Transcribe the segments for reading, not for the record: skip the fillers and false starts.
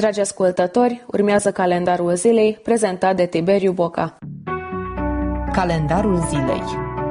Dragi ascultători, urmează calendarul zilei prezentat de Tiberiu Boca. Calendarul zilei.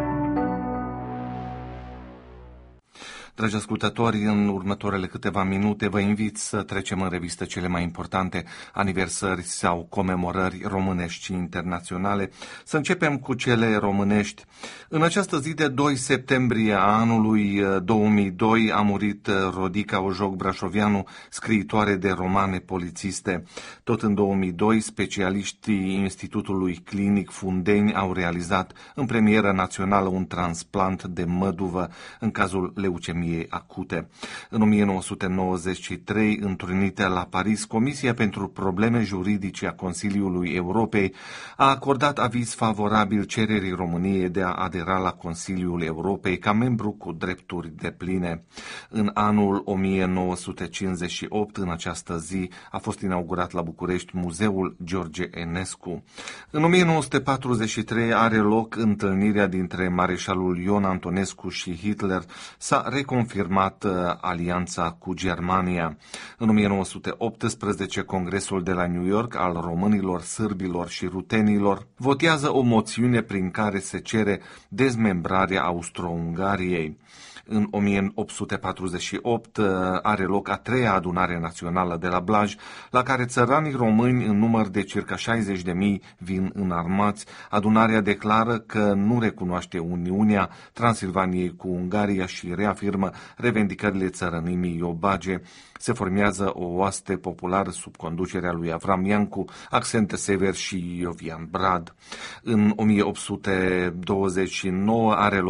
Dragi ascultători, în următoarele câteva minute vă invit să trecem în revistă cele mai importante aniversări sau comemorări românești și internaționale. Să începem cu cele românești. În această zi de 2 septembrie a anului 2002 a murit Rodica Ojoc Brașoveanu, scriitoare de romane polițiste. Tot în 2002, specialiștii Institutului Clinic Fundeni au realizat în premieră națională un transplant de măduvă în cazul leucemiei acute. În 1993, întrunită la Paris, Comisia pentru Probleme Juridice a Consiliului Europei a acordat aviz favorabil cererii României de a adera la Consiliul Europei ca membru cu drepturi depline. În anul 1958, în această zi, a fost inaugurat la București Muzeul George Enescu. În 1943 are loc întâlnirea dintre mareșalul Ion Antonescu și Hitler. S-a reconfirmat alianța cu Germania. În 1918, Congresul de la New York al românilor, sârbilor și rutenilor votează o moțiune prin care se cere dezmembrarea Austro-Ungariei. În 1848 are loc a treia adunare națională de la Blaj, la care țăranii români în număr de circa 60.000 vin înarmați. Adunarea declară că nu recunoaște Uniunea Transilvaniei cu Ungaria și reafirmă revendicările țărănimii iobage. Se formează o oaste populară sub conducerea lui Avram Iancu, Accente Sever și Iovian Brad. În 1829 are loc